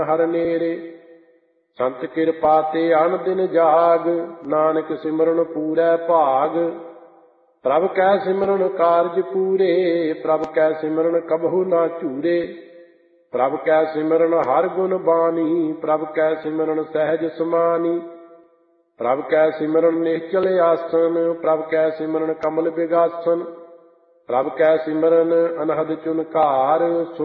ਹਰ ਨੇਰੇ। ਸੰਤ ਕਿਰਪਾ ਤੇ ਅਨ ਦਿਨ ਜਾਗ, ਨਾਨਕ ਸਿਮਰਨ ਪੂਰੈ ਭਾਗ। ਪ੍ਰਭ ਕੈ ਸਿਮਰਨ ਕਾਰਜ ਪੂਰੇ, ਪ੍ਰਭ ਕੈ ਸਿਮਰਨ ਕਬਹੂ ਨਾ ਝੂਰੇ। ਪ੍ਰਭ ਕੈ ਸਿਮਰਨ ਹਰ ਗੁਣ ਬਾਣੀ, ਪ੍ਰਭ ਕੈ ਸਿਮਰਨ ਸਹਿਜ ਸਮਾਨੀ। ਪ੍ਰਭ ਕੈ ਸਿਮਰਨ ਨਿਸ਼ਚਲ ਆਸਨ, ਪ੍ਰਭ ਕੈ ਸਿਮਰਨ ਕਮਲ ਬਿਗਾਸਨ। ਪ੍ਰਭ ਕੈ ਸਿਮਰਨ ਅਨਹਦ ਚੁਨਕਾਰ,